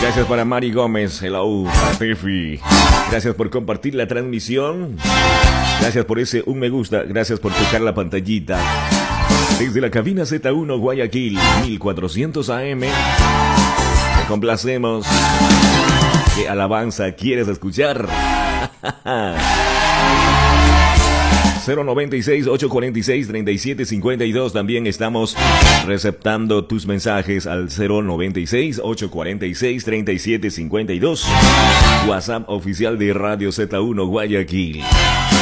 Gracias para Mari Gómez, hello, a Tefi. Gracias por compartir la transmisión. Gracias por ese un me gusta. Gracias por tocar la pantallita. Desde la cabina Z1 Guayaquil, 1400 AM. Te complacemos. ¿Qué alabanza quieres escuchar? 096-846-3752. También estamos receptando tus mensajes al 096-846-3752. WhatsApp oficial de Radio Z1 Guayaquil.